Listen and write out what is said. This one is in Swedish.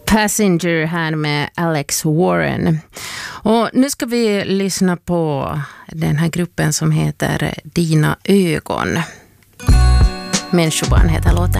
Passenger här med Alex Warren. Och nu ska vi lyssna på den här gruppen som heter Dina ögon. Människobarn heter låten.